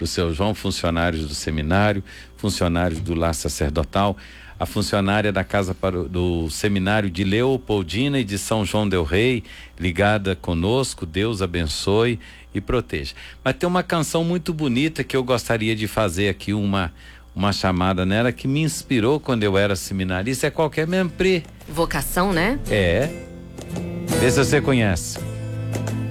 o seu João, funcionários do seminário, funcionários do lar sacerdotal, a funcionária da casa do seminário de Leopoldina e de São João del Rei, ligada conosco. Deus abençoe e proteja. Mas tem uma canção muito bonita que eu gostaria de fazer aqui uma chamada nela, que me inspirou quando eu era seminarista. É qualquer mesmo, Pri. Vocação, né? É. Vê se você conhece.